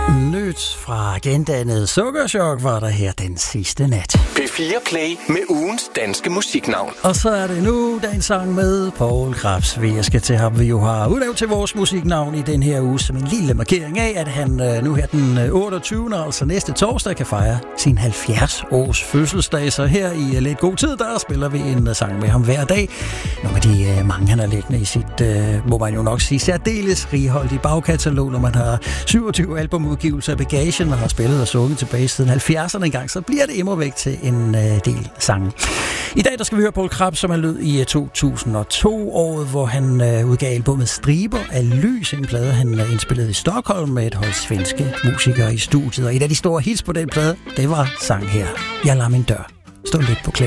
Nyt fra gendannet Sukkerchok var der her den sidste nat. P4 Play med ugens danske musiknavn. Og så er det nu dagens sang med Poul Krebs. Vi skal til ham, vi jo har udnævnt til vores musiknavn i den her uge, som en lille markering af, at han nu her den 28. altså næste torsdag kan fejre sin 70-års fødselsdag. Så her i lidt god tid, der spiller vi en sang med ham hver dag. Nogle af de mange, han har liggende i sit, må man jo nok sige, særdeles righoldige bagkatalog, når man har 27 albumudgivelser af bagagen og har spillet og sunget tilbage siden 70'erne engang, så bliver det immervæk til en del sange. I dag der skal vi høre Poul Krebs, som er lød i 2002-året, hvor han udgav albumet Striber af Lys, en plade, han indspillede i Stockholm med et hold svenske musikere i studiet. Og et af de store hits på den plade, det var sang her, Jeg lader min dør stå lidt på klem.